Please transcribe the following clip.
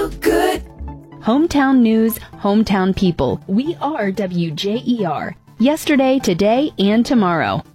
so good. Hometown news, hometown people. We are WJER. Yesterday, today, and tomorrow.